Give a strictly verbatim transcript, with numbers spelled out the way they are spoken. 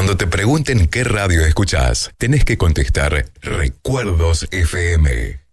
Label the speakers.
Speaker 1: Cuando te pregunten qué radio escuchás, tenés que contestar Recuerdos F M.